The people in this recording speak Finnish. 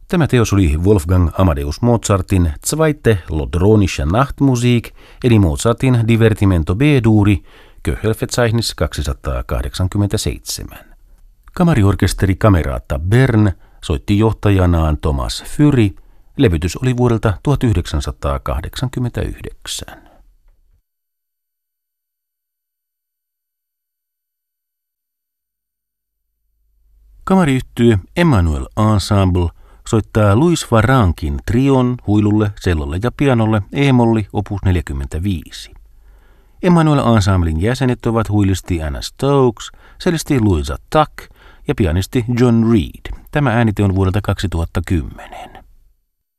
Tämä teos oli Wolfgang Amadeus Mozartin Zweite Lodronische Nachtmusik, eli Mozartin Divertimento B-duuri, Köchelverzeichnis 287. Kamariorkesteri Camerata Bern soitti johtajanaan Thomas Fury. Levytys oli vuodelta 1989. Kamariyhtye Emmanuel Ensemble soittaa Louis Varrankin trion huilulle, cellolle ja pianolle E-molli opus 45. Emmanuel Ensemblen jäsenet ovat huilisti Anna Stokes, cellisti Louisa Tuck ja pianisti John Reed. Tämä äänite on vuodelta 2010.